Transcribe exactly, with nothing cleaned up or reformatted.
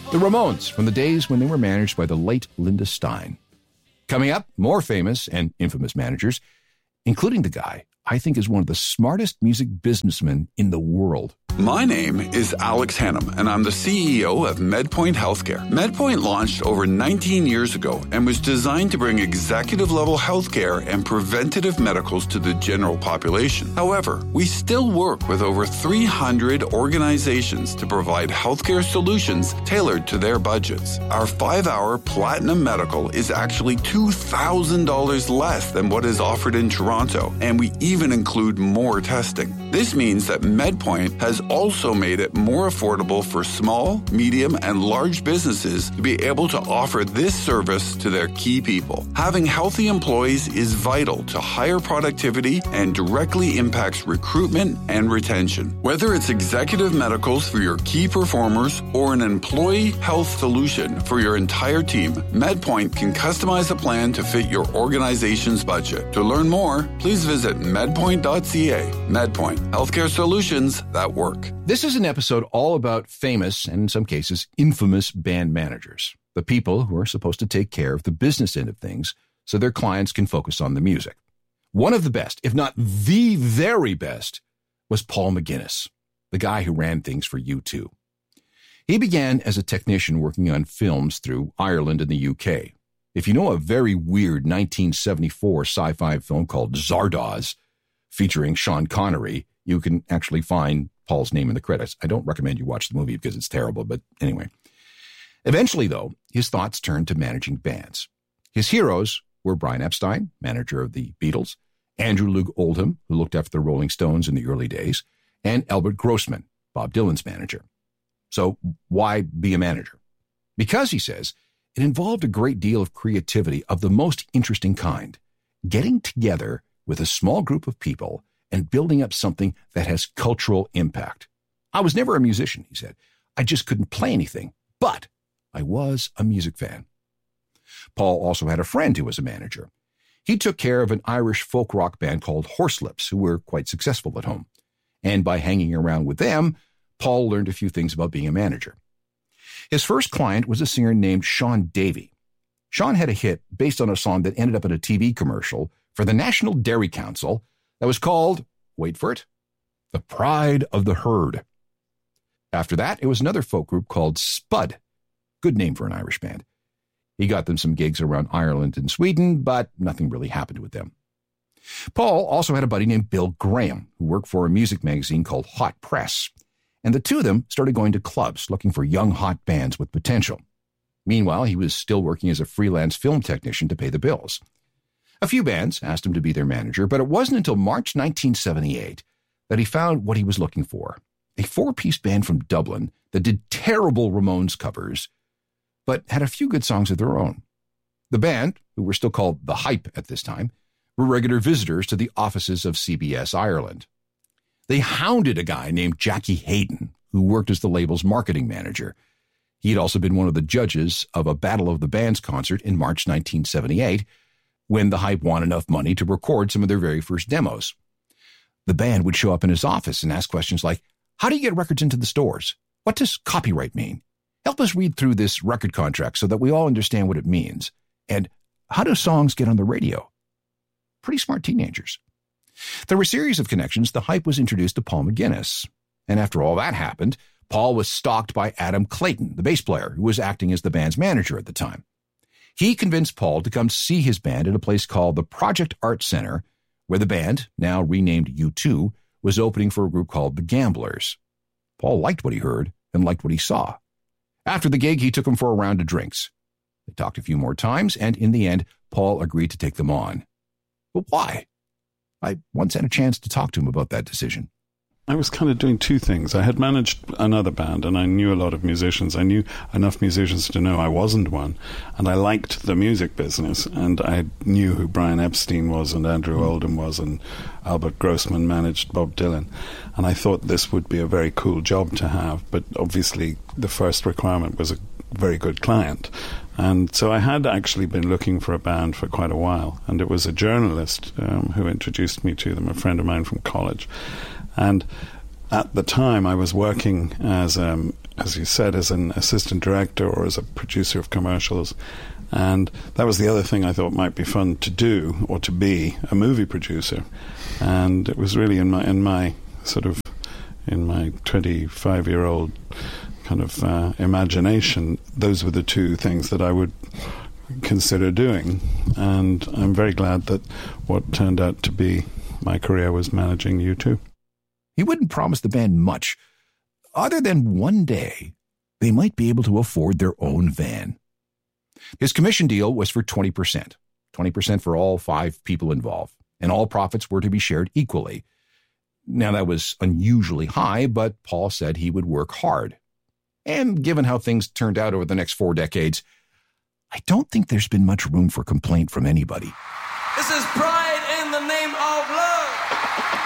The Ramones, from the days when they were managed by the late Linda Stein. Coming up, more famous and infamous managers, including the guy I think is one of the smartest music businessmen in the world. My name is Alex Hannum, and I'm the C E O of MedPoint Healthcare. MedPoint launched over nineteen years ago and was designed to bring executive-level healthcare and preventative medicals to the general population. However, we still work with over three hundred organizations to provide healthcare solutions tailored to their budgets. Our five-hour Platinum Medical is actually two thousand dollars less than what is offered in Toronto, and we even include more testing. This means that MedPoint has also made it more affordable for small, medium, and large businesses to be able to offer this service to their key people. Having healthy employees is vital to higher productivity and directly impacts recruitment and retention. Whether it's executive medicals for your key performers or an employee health solution for your entire team, MedPoint can customize a plan to fit your organization's budget. To learn more, please visit medpoint dot c a. MedPoint, healthcare solutions that work. This is an episode all about famous, and in some cases, infamous band managers, the people who are supposed to take care of the business end of things so their clients can focus on the music. One of the best, if not the very best, was Paul McGuinness, the guy who ran things for U two. He began as a technician working on films through Ireland and the U K. If you know a very weird nineteen seventy-four sci-fi film called Zardoz, featuring Sean Connery, you can actually find Paul's name in the credits. I don't recommend you watch the movie because it's terrible, but anyway. Eventually, though, his thoughts turned to managing bands. His heroes were Brian Epstein, manager of the Beatles, Andrew Loog Oldham, who looked after the Rolling Stones in the early days, and Albert Grossman, Bob Dylan's manager. So why be a manager? Because, he says, it involved a great deal of creativity of the most interesting kind, getting together with a small group of people and building up something that has cultural impact. I was never a musician, he said. I just couldn't play anything, but I was a music fan. Paul also had a friend who was a manager. He took care of an Irish folk rock band called Horselips, who were quite successful at home. And by hanging around with them, Paul learned a few things about being a manager. His first client was a singer named Sean Davey. Sean had a hit based on a song that ended up in a T V commercial for the National Dairy Council that was called, wait for it, The Pride of the Herd. After that, it was another folk group called Spud. Good name for an Irish band. He got them some gigs around Ireland and Sweden, but nothing really happened with them. Paul also had a buddy named Bill Graham, who worked for a music magazine called Hot Press. And the two of them started going to clubs looking for young, hot bands with potential. Meanwhile, he was still working as a freelance film technician to pay the bills. A few bands asked him to be their manager, but it wasn't until March nineteen seventy-eight that he found what he was looking for, a four-piece band from Dublin that did terrible Ramones covers, but had a few good songs of their own. The band, who were still called The Hype at this time, were regular visitors to the offices of C B S Ireland. They hounded a guy named Jackie Hayden, who worked as the label's marketing manager. He had also been one of the judges of a Battle of the Bands concert in March nineteen seventy-eight, when the Hype won enough money to record some of their very first demos. The band would show up in his office and ask questions like, how do you get records into the stores? What does copyright mean? Help us read through this record contract so that we all understand what it means. And how do songs get on the radio? Pretty smart teenagers. Through a series of connections, the Hype was introduced to Paul McGuinness. And after all that happened, Paul was stalked by Adam Clayton, the bass player, who was acting as the band's manager at the time. He convinced Paul to come see his band at a place called the Project Art Center, where the band, now renamed U two, was opening for a group called the Gamblers. Paul liked what he heard and liked what he saw. After the gig, he took him for a round of drinks. They talked a few more times, and in the end, Paul agreed to take them on. But why? I once had a chance to talk to him about that decision. I was kind of doing two things. I had managed another band, and I knew a lot of musicians. I knew enough musicians to know I wasn't one, and I liked the music business, and I knew who Brian Epstein was, and Andrew Oldham was, and Albert Grossman managed Bob Dylan, and I thought this would be a very cool job to have, but obviously the first requirement was a very good client. And so I had actually been looking for a band for quite a while, and it was a journalist um, who introduced me to them, a friend of mine from college. And at the time, I was working as um, as you said, as an assistant director or as a producer of commercials. And that was the other thing I thought might be fun to do, or to be a movie producer. And it was really in my in my sort of in my twenty-five-year-old kind of uh, imagination, those were the two things that I would consider doing. And I'm very glad that what turned out to be my career was managing U two. He wouldn't promise the band much, other than one day they might be able to afford their own van. His commission deal was for twenty percent, twenty percent for all five people involved, and all profits were to be shared equally. Now, that was unusually high, but Paul said he would work hard. And given how things turned out over the next four decades, I don't think there's been much room for complaint from anybody. This is Pride in the Name of Love.